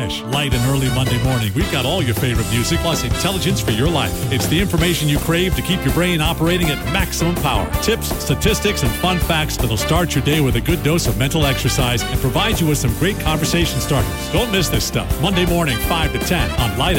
Light and early Monday morning. We've got all your favorite music, plus intelligence for your life. It's the information you crave to keep your brain operating at maximum power. Tips, statistics, and fun facts that'll start your day with a good dose of mental exercise and provide you with some great conversation starters. Don't miss this stuff. Monday morning, 5 to 10 on Light